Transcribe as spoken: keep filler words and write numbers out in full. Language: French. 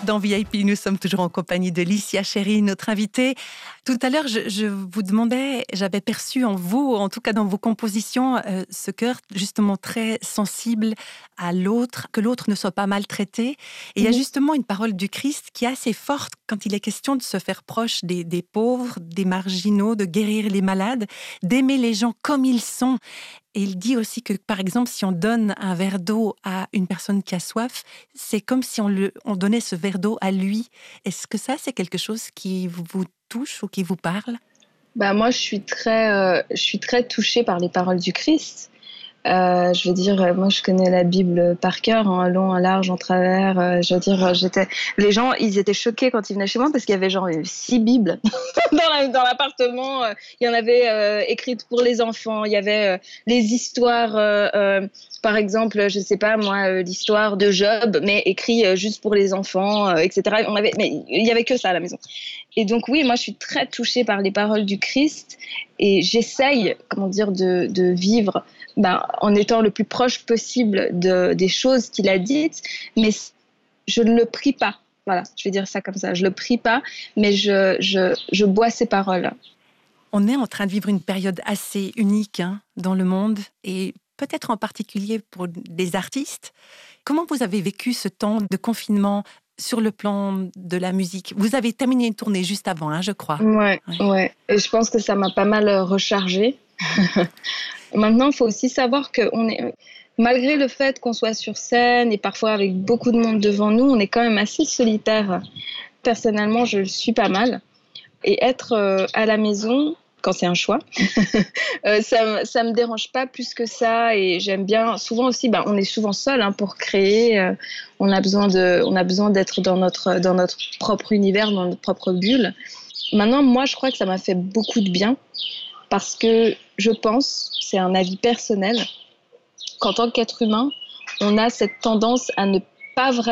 dans V I P, nous sommes toujours en compagnie de Licia Cherry, notre invitée. Tout à l'heure, je, je vous demandais, j'avais perçu en vous, en tout cas dans vos compositions, euh, ce cœur justement très sensible à l'autre, que l'autre ne soit pas maltraité. Et il y a justement une parole du Christ qui est assez forte quand il est question de se faire proche des, des pauvres, des marginaux, de guérir les malades, d'aimer les gens comme ils sont. Et il dit aussi que, par exemple, si on donne un verre d'eau à une personne qui a soif, c'est comme si on, le, on donnait ce verre d'eau à lui. Est-ce que ça, c'est quelque chose qui vous touche ou qui vous parle ? Bah, moi, je suis très, euh, je suis très touchée par les paroles du Christ. Euh, je veux dire, moi, je connais la Bible par cœur, en hein, long, en large, en travers. Euh, je veux dire, j'étais, les gens, ils étaient choqués quand ils venaient chez moi parce qu'il y avait genre six Bibles dans, la, dans l'appartement. Il y en avait euh, écrites pour les enfants. Il y avait euh, les histoires, euh, euh, par exemple, je sais pas moi, euh, l'histoire de Job, mais écrit euh, juste pour les enfants, euh, et cetera. On avait, mais il y avait que ça à la maison. Et donc oui, moi, je suis très touchée par les paroles du Christ et j'essaye, comment dire, de, de vivre. Ben, en étant le plus proche possible de, des choses qu'il a dites, mais je ne le prie pas. Voilà, je vais dire ça comme ça. Je ne le prie pas, mais je, je, je bois ses paroles. On est en train de vivre une période assez unique hein, dans le monde, et peut-être en particulier pour des artistes. Comment vous avez vécu ce temps de confinement sur le plan de la musique ? Vous avez terminé une tournée juste avant, hein, je crois. Ouais, ouais, ouais. Et je pense que ça m'a pas mal rechargée. Maintenant, il faut aussi savoir que on est, malgré le fait qu'on soit sur scène et parfois avec beaucoup de monde devant nous, on est quand même assez solitaire. Personnellement, je le suis pas mal. Et être euh, à la maison, quand c'est un choix, euh, ça, ça me dérange pas plus que ça. Et j'aime bien. Souvent aussi, bah, on est souvent seul hein, pour créer. Euh, on a besoin de, on a besoin d'être dans notre, dans notre propre univers, dans notre propre bulle. Maintenant, moi, je crois que ça m'a fait beaucoup de bien. Parce que je pense, c'est un avis personnel, qu'en tant qu'être humain, on a cette tendance à ne pas vraiment